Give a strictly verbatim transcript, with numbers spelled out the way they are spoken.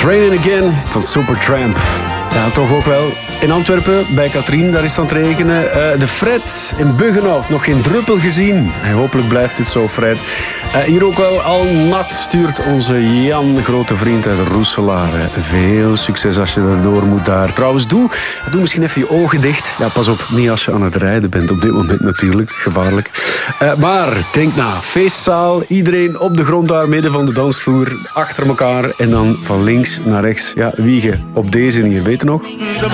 Raining Again van Supertramp. Ja, toch ook wel. In Antwerpen, bij Katrien, daar is het aan het regenen. Uh, de Fred in Buggenhout, nog geen druppel gezien. En hopelijk blijft het zo, Fred. Uh, hier ook wel al nat stuurt onze Jan, grote vriend uit Roeselaar. Veel succes als je erdoor moet daar. Trouwens, doe, doe misschien even je ogen dicht. Ja, pas op, niet als je aan het rijden bent op dit moment natuurlijk. Gevaarlijk. Uh, maar denk na, feestzaal. Iedereen op de grond daar, midden van de dansvloer. Achter elkaar en dan van links naar rechts. Ja, wiegen op deze manier, weet je nog?